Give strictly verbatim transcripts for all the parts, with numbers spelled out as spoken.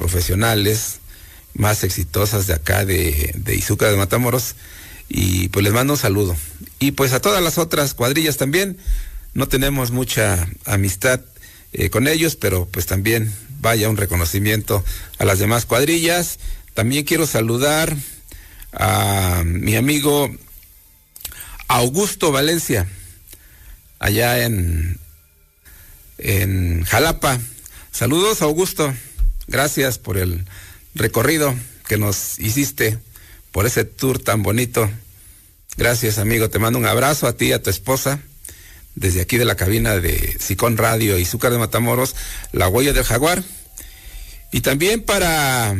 profesionales más exitosas de acá de, de Izúcar de Matamoros, y pues les mando un saludo. Y pues a todas las otras cuadrillas también, no tenemos mucha amistad eh, con ellos, pero pues también vaya un reconocimiento a las demás cuadrillas. También quiero saludar a mi amigo Augusto Valencia, allá en, en Jalapa. Saludos, Augusto, gracias por el recorrido que nos hiciste, por ese tour tan bonito. Gracias, amigo, te mando un abrazo a ti y a tu esposa, desde aquí de la cabina de Sicón Radio y Izúcar de Matamoros, La Huella del Jaguar. Y también para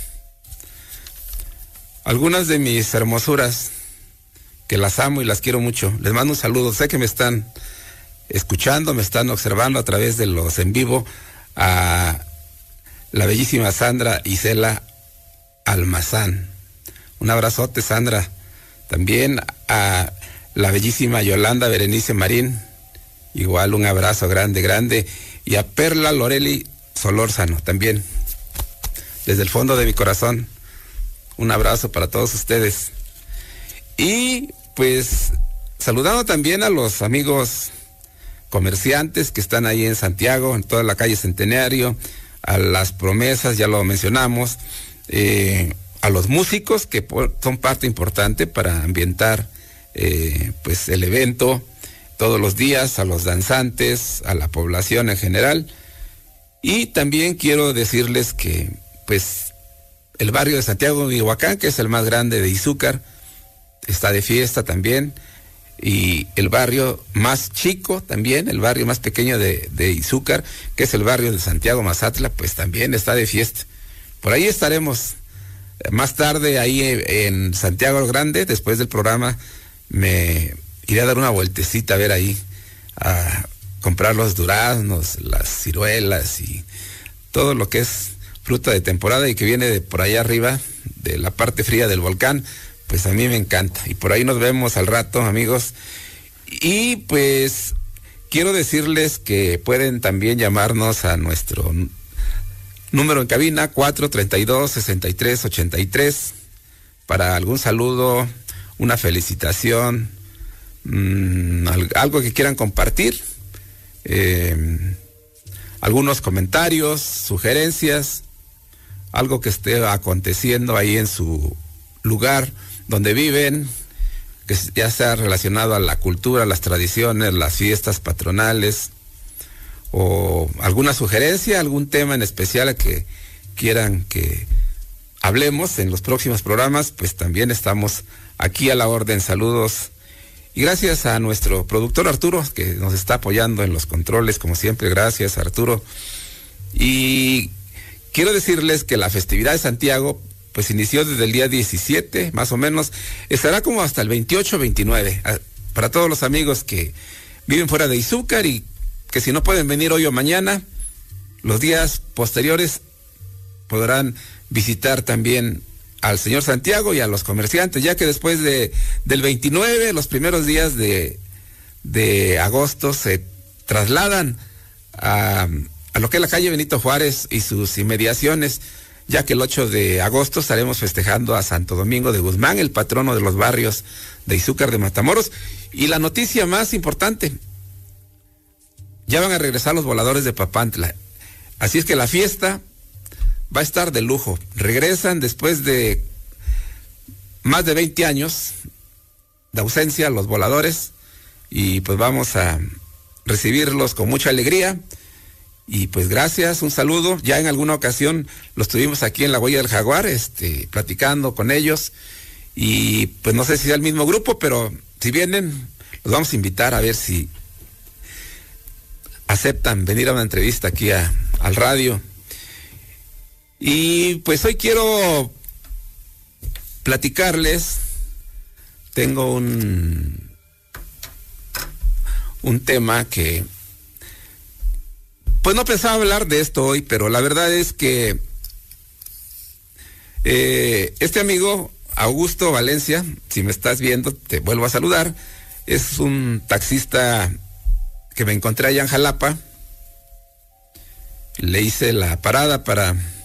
algunas de mis hermosuras, que las amo y las quiero mucho, les mando un saludo. Sé que me están escuchando, me están observando a través de los en vivo, a la bellísima Sandra Isela Almazán. Un abrazote, Sandra. También a la bellísima Yolanda Berenice Marín, igual un abrazo grande, grande. Y a Perla Loreli Solórzano, también, desde el fondo de mi corazón, un abrazo para todos ustedes. Y pues saludando también a los amigos comerciantes que están ahí en Santiago, en toda la calle Centenario, a las promesas, ya lo mencionamos, eh, a los músicos que por, son parte importante para ambientar eh, pues el evento todos los días, a los danzantes, a la población en general. Y también quiero decirles que pues el barrio de Santiago de Mihuacán, que es el más grande de Izúcar, está de fiesta también. Y el barrio más chico también, el barrio más pequeño de, de Izúcar, que es el barrio de Santiago Mazatla, pues también está de fiesta. Por ahí estaremos más tarde, ahí en Santiago el Grande. Después del programa me iré a dar una vueltecita a ver ahí, a comprar los duraznos, las ciruelas y todo lo que es fruta de temporada y que viene de por allá arriba, de la parte fría del volcán. Pues a mí me encanta. Y por ahí nos vemos al rato, amigos. Y pues quiero decirles que pueden también llamarnos a nuestro número en cabina, cuatro treinta y dos, sesenta y tres ochenta y tres, para algún saludo, una felicitación, mmm, algo que quieran compartir, eh, algunos comentarios, sugerencias, algo que esté aconteciendo ahí en su lugar donde viven, que ya sea relacionado a la cultura, las tradiciones, las fiestas patronales, o alguna sugerencia, algún tema en especial que quieran que hablemos en los próximos programas, pues también estamos aquí a la orden. Saludos y gracias a nuestro productor Arturo, que nos está apoyando en los controles, como siempre. Gracias, Arturo. Y quiero decirles que la festividad de Santiago pues inició desde el día diecisiete, más o menos, estará como hasta el veintiocho, veintinueve, para todos los amigos que viven fuera de Izúcar y que si no pueden venir hoy o mañana, los días posteriores podrán visitar también al señor Santiago y a los comerciantes, ya que después de del veintinueve, los primeros días de, de agosto, se trasladan a, a lo que es la calle Benito Juárez y sus inmediaciones, ya que el ocho de agosto estaremos festejando a Santo Domingo de Guzmán, el patrono de los barrios de Izúcar de Matamoros. Y la noticia más importante, ya van a regresar los voladores de Papantla, así es que la fiesta va a estar de lujo. Regresan después de más de veinte años de ausencia los voladores, y pues vamos a recibirlos con mucha alegría. Y pues gracias, un saludo. Ya en alguna ocasión los tuvimos aquí en La Huella del Jaguar, este, platicando con ellos. Y pues no sé si sea el mismo grupo, pero si vienen, los vamos a invitar a ver si aceptan venir a una entrevista aquí a, al radio. Y pues hoy quiero platicarles, tengo un, un tema que pues no pensaba hablar de esto hoy, pero la verdad es que eh, este amigo Augusto Valencia, si me estás viendo, te vuelvo a saludar. Es un taxista que me encontré allá en Jalapa. Le hice la parada para